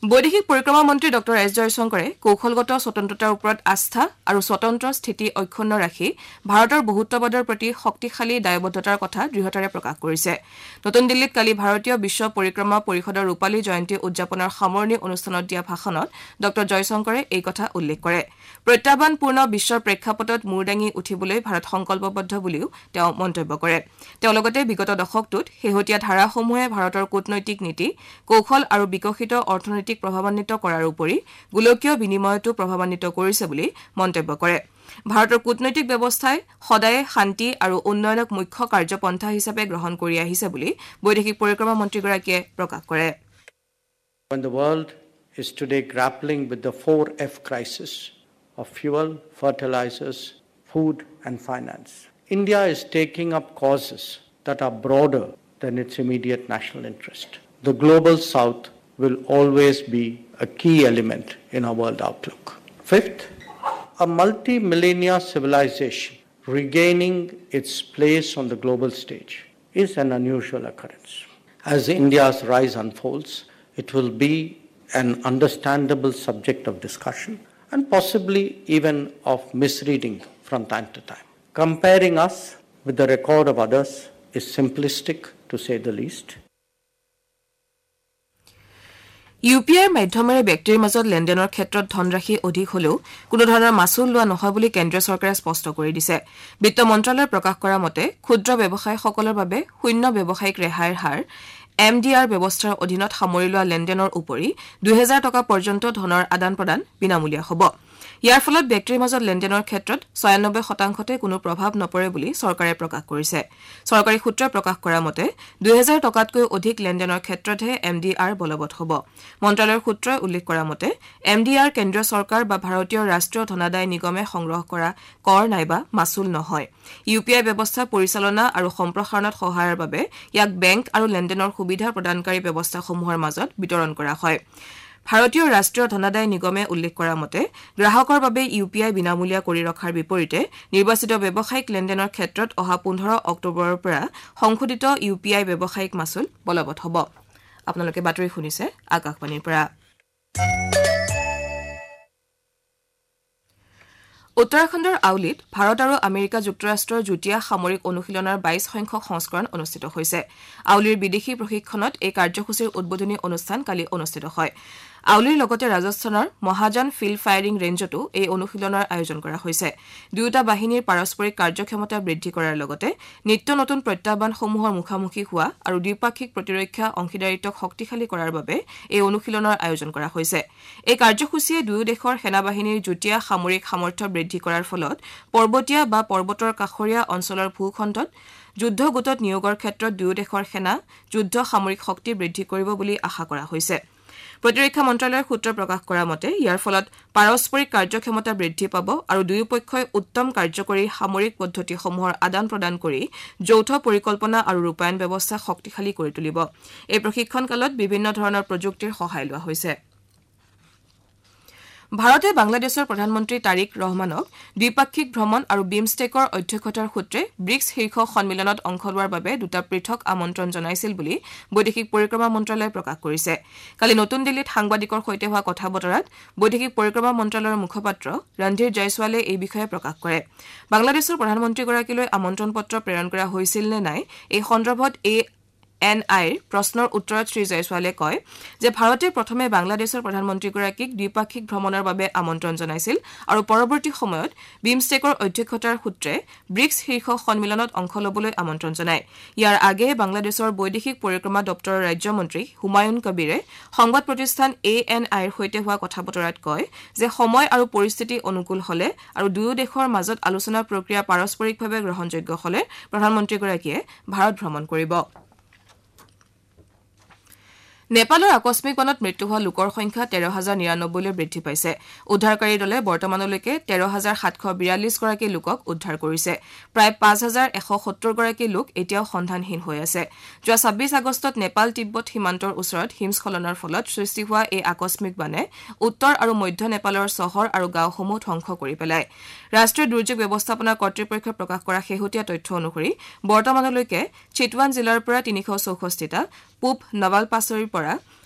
বৈদেশিক পৰিক্ৰমা মন্ত্ৰী ডক্টৰ এছ জয়শংকৰে কৌশলগত স্বতন্ত্ৰতাৰ ওপৰত আস্থা আৰু স্বতন্ত্ৰ স্থিতি অক্ষুণ্ণ ৰাখি ভাৰতৰ বহুত্ববাদৰ প্ৰতি শক্তিশালী দায়বদ্ধতাৰ কথা দৃঢ়তাৰে প্ৰকাশ কৰিছে। নতুন দিল্লীত কালি ভাৰতীয় বিশ্ব পৰিক্ৰমা পৰিষদৰ ৰূপালী জয়ন্তী উদযাপনৰ সামৰণি অনুষ্ঠানত দিয়া ভাষণত ডক্টৰ জয়শংকৰে এই কথা উল্লেখ কৰে। প্ৰত্যাহ্বানপূৰ্ণ বিশ্বৰ প্ৰেক্ষাপটত মূৰ দাঙি উঠিবলৈ ভাৰত সংকল্পবদ্ধ বুলিও তেওঁ মন্তব্য কৰে। তেওঁ লগতে বিগত দশকটোত শেহতীয়া ধাৰাসমূহে ভাৰতৰ কূটনৈতিক নীতি, কৌশল আৰু বিকশিত অৰ্থনৈতিক প্ৰভাৱান্বিত কৰাৰ উপৰি গোলকীয় বিনিময়তো প্ৰভাৱান্বিত কৰিছে বুলি মন্তব্য কৰে। ভাৰতৰ কূটনৈতিক ব্যৱস্থাই সদায়ে শান্তি আৰু উন্নয়নক মুখ্য কাৰ্যপন্থা হিচাপে গ্ৰহণ কৰি আহিছে বুলি বৈদেশিক পৰিক্ৰমা মন্ত্ৰীগৰাকীয়ে প্ৰকাশ কৰে। When the world is today grappling with the 4F crisis of fuel, fertilizers, food and finance, India is taking up causes that are broader than its immediate national interest. The global south will always be a key element in our world outlook. Fifth, a multi-millennia civilization regaining its place on the global stage is an unusual occurrence. As India's rise unfolds, it will be an understandable subject of discussion and possibly even of misreading from time to time. Comparing us with the record of others is simplistic to say the least. ইউপিআইৰ মাধ্যমেৰে ব্যক্তিৰ মাজত লেনদেনৰ ক্ষেত্ৰত ধনৰাশি অধিক হলেও কোনো ধৰণৰ মাচুল লোৱা নহয় বুলি কেন্দ্ৰীয় চৰকাৰে স্পষ্ট কৰি দিছে। বিত্ত মন্ত্ৰালয়ে প্ৰকাশ কৰা মতে ক্ষুদ্ৰ ব্যৱসায়ীসকলৰ বাবে শূন্য ব্যৱসায়িক ৰেহাইৰ হাৰ MDR ব্যৱস্থাৰ অধীনত সামৰি লোৱা লেনদেনৰ উপৰি ২০০০ টকা পৰ্যন্ত ধনৰ আদান প্ৰদান বিনামূলীয়া হ'ব। ইয়াৰ ফলত ব্যক্তিৰ মাজত লেনদেনৰ ক্ষেত্ৰত ৯৬%তে কোনো প্ৰভাৱ নপৰে বুলি চৰকাৰে প্ৰকাশ কৰিছে। চৰকাৰী সূত্ৰই প্ৰকাশ কৰা মতে ২০০০ টকাতকৈ অধিক লেনদেনৰ ক্ষেত্ৰতহে MDR বলবৎ হ'ব। মন্ত্ৰালয়ৰ সূত্ৰই উল্লেখ কৰা মতে MDR কেন্দ্ৰীয় চৰকাৰ বা ভাৰতীয় ৰাষ্ট্ৰীয় ধনাদায় নিগমে সংগ্ৰহ কৰা কৰ নাইবা মাচুল নহয়। ইউপিআই ব্যৱস্থা পৰিচালনা আৰু সম্প্ৰসাৰণত সহায়ৰ বাবে ইয়াক বেংক আৰু লেনদেনৰ সুবিধা প্ৰদানকাৰী ব্যৱস্থাসমূহৰ মাজত বিতৰণ কৰা হয়। ভাৰতীয় ৰাষ্ট্ৰীয় ধনাদায় নিগমে উল্লেখ কৰা মতে গ্ৰাহকৰ বাবে ইউপিআই বিনামূলীয়া কৰি ৰখাৰ বিপৰীতে নিৰ্বাচিত ব্যৱসায়িক লেনদেনৰ ক্ষেত্ৰত অহা ১৫ অক্টোবৰৰ পৰা সংশোধিত ইউপিআই ব্যৱসায়িক মাচুল বলবৎ হ'ব। আপোনালোকে বাতৰি শুনিছে আকাশবাণীৰ পৰা। উত্তৰাখণ্ডৰ আউলিত ভাৰত আৰু আমেৰিকা যুক্তৰাষ্ট্ৰৰ যুটীয়া সামৰিক অনুশীলনৰ ২২ সংখ্যক সংস্কৰণ অনুষ্ঠিত হৈছে। আউলিৰ বিদেশী প্ৰশিক্ষণত এই কাৰ্যসূচীৰ উদ্বোধনী অনুষ্ঠান কালি অনুষ্ঠিত হয়। আউলিৰ লগতে ৰাজস্থানৰ মহাজন ফিল্ড ফায়াৰিং ৰেঞ্জতো এই অনুশীলনৰ আয়োজন কৰা হৈছে। দুয়োটা বাহিনীৰ পাৰস্পৰিক কাৰ্যক্ষমতা বৃদ্ধি কৰাৰ লগতে নিত্য নতুন প্ৰত্যাহ্বানসমূহৰ মুখামুখি হোৱা আৰু দ্বিপাক্ষিক প্ৰতিৰক্ষা অংশীদাৰিত্বক শক্তিশালী কৰাৰ বাবে এই অনুশীলনৰ আয়োজন কৰা হৈছে। এই কাৰ্যসূচীয়ে দুয়ো দেশৰ সেনাবাহিনীৰ যুটীয়া সামৰিক সামৰ্থ্য বৃদ্ধি কৰাৰ ফলত পৰ্বতীয়া বা পৰ্বতৰ কাষৰীয়া অঞ্চলৰ ভূখণ্ডত যুদ্ধ গোটত নিয়োগৰ ক্ষেত্ৰত দুয়ো দেশৰ সেনা যুদ্ধ সামৰিক শক্তি বৃদ্ধি কৰিব বুলি আশা কৰা হৈছে। প্ৰতিৰক্ষা মন্ত্ৰালয়ৰ সূত্ৰই প্ৰকাশ কৰা মতে ইয়াৰ ফলত পাৰস্পৰিক কাৰ্যক্ষমতা বৃদ্ধি পাব আৰু দুয়োপক্ষই উত্তম কাৰ্যকৰী সামৰিক পদ্ধতিসমূহৰ আদান প্ৰদান কৰি যৌথ পৰিকল্পনা আৰু ৰূপায়ণ ব্যৱস্থা শক্তিশালী কৰি তুলিব। এই প্ৰশিক্ষণ কালত বিভিন্ন ধৰণৰ প্ৰযুক্তিৰ সহায় লোৱা হৈছে। ভাৰতে বাংলাদেশৰ প্ৰধানমন্ত্ৰী তাৰিক ৰহমানক দ্বিপাক্ষিক ভ্ৰমণ আৰু বিমষ্টেকৰ অধ্যক্ষতাৰ সূত্ৰে ব্ৰিক্স শীৰ্ষ সন্মিলনত অংশ লোৱাৰ বাবে দুটা পৃথক আমন্ত্ৰণ জনাইছিল বুলি বৈদেশিক পৰিক্ৰমা মন্ত্ৰালয়ে প্ৰকাশ কৰিছে। কালি নতুন দিল্লীত সাংবাদিকৰ সৈতে হোৱা কথা বতৰাত বৈদেশিক পৰিক্ৰমা মন্ত্ৰালয়ৰ মুখপাত্ৰ ৰন্ধীৰ জয়ছৱালে এই বিষয়ে প্ৰকাশ কৰে। বাংলাদেশৰ প্ৰধানমন্ত্ৰীগৰাকীলৈ আমন্ত্ৰণ পত্ৰ প্ৰেৰণ কৰা হৈছিল নে নাই এই সন্দৰ্ভত NIৰ প্ৰশ্নৰ উত্তৰত শ্ৰী জয়ছৱালে কয় যে ভাৰতে প্ৰথমে বাংলাদেশৰ প্ৰধানমন্ত্ৰীগৰাকীক দ্বিপাক্ষিক ভ্ৰমণৰ বাবে আমন্ত্ৰণ জনাইছিল আৰু পৰৱৰ্তী সময়ত বিমষ্টেকৰ অধ্যক্ষতাৰ সূত্ৰে ব্ৰিক্স শীৰ্ষ সন্মিলনত অংশ ল'বলৈ আমন্ত্ৰণ জনায়। ইয়াৰ আগেয়ে বাংলাদেশৰ বৈদেশিক পৰিক্ৰমা দপ্তৰৰ ৰাজ্যমন্ত্ৰী হুমায়ুন কবীৰে সংবাদ প্ৰতিষ্ঠান ANIৰ সৈতে হোৱা কথা বতৰাত কয় যে সময় আৰু পৰিস্থিতি অনুকূল হলে আৰু দুয়ো দেশৰ মাজত আলোচনা প্ৰক্ৰিয়া পাৰস্পৰিকভাৱে গ্ৰহণযোগ্য হলে প্ৰধানমন্ত্ৰীগৰাকীয়ে ভাৰত ভ্ৰমণ কৰিব। নেপালৰ আকস্মিক বানত মৃত্যু হোৱা লোকৰ সংখ্যা ১৩,০৯৯লৈ বৃদ্ধি পাইছে। উদ্ধাৰকাৰী দলে বৰ্তমানলৈকে ১৩,৭৪২ গৰাকী লোকক উদ্ধাৰ কৰিছে। প্ৰায় ৫,১৭০ গৰাকী লোক এতিয়াও সন্ধানহীন হৈ আছে। যোৱা ২৬ আগষ্টত নেপাল তিব্বত সীমান্তৰ ওচৰত হিমস্খলনৰ ফলত সৃষ্টি হোৱা এই আকস্মিক বানে উত্তৰ আৰু মধ্য নেপালৰ চহৰ আৰু গাঁওসমূহ ধ্বংস কৰি পেলায়। ৰাষ্ট্ৰীয় দুৰ্যোগ ব্যৱস্থাপনা কৰ্তৃপক্ষই প্ৰকাশ কৰা শেহতীয়া তথ্য অনুসৰি বৰ্তমানলৈকে চিটৱান জিলাৰ পৰা ৩৬৪টা, পূব নৱালপাছৰ পৰা